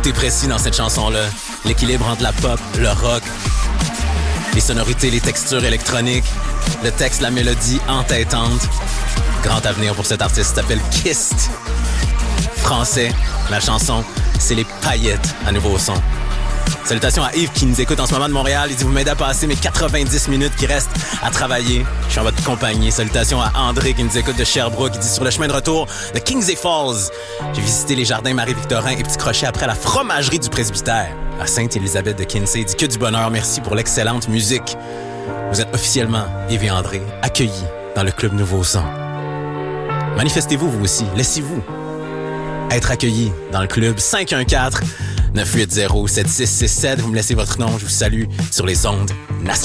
Tout est précis dans cette chanson-là. L'équilibre entre la pop, le rock, les sonorités, les textures électroniques, le texte, la mélodie entêtante. Grand avenir pour cet artiste, s'appelle Kist. Français, la chanson, c'est les paillettes à nouveau son. Salutations à Yves qui nous écoute en ce moment de Montréal. Il dit « Vous m'aidez à passer mes 90 minutes qui restent à travailler. Je suis en votre compagnie. » Salutations à André qui nous écoute de Sherbrooke. Il dit « Sur le chemin de retour de Kingsley Falls, j'ai visité les jardins Marie-Victorin et Petit Crochet après la fromagerie du presbytère à Sainte-Élisabeth de Kinsey. » Il dit « Que du bonheur. Merci pour l'excellente musique. » Vous êtes officiellement, Yves et André, accueillis dans le Club Nouveau Son. Manifestez-vous, vous aussi. Laissez-vous être accueillis dans le club 514-980-7667. Vous me laissez votre nom. Je vous salue sur les ondes nationales.